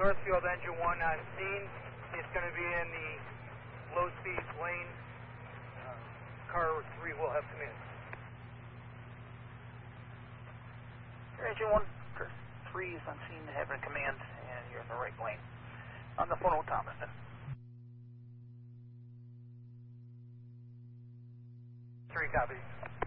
Northfield engine 1 on scene. It's going to be in the low speed lane. Car 3 will have come in. Engine 1, car 3 is on scene, having command, and you're in the right lane. On the phone with Thomaston. 3 copies.